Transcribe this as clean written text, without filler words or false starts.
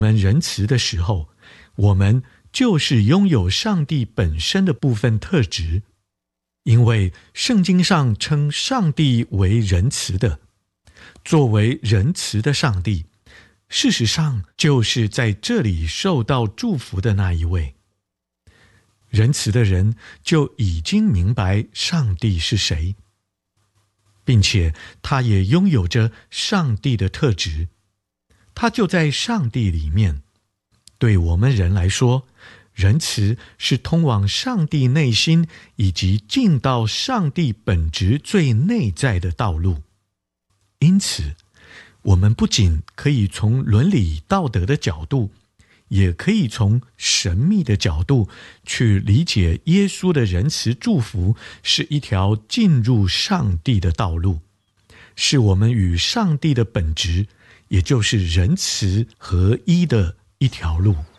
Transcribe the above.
我们仁慈的时候，我们就是拥有上帝本身的部分特质，因为圣经上称上帝为仁慈的。作为仁慈的上帝，事实上就是在这里受到祝福的那一位。仁慈的人就已经明白上帝是谁，并且他也拥有着上帝的特质，他就在上帝里面。对我们人来说，仁慈是通往上帝内心以及进到上帝本质最内在的道路。因此，我们不仅可以从伦理道德的角度，也可以从神秘的角度去理解耶稣的仁慈祝福是一条进入上帝的道路，是我们与上帝的本质，也就是仁慈合一的一条路。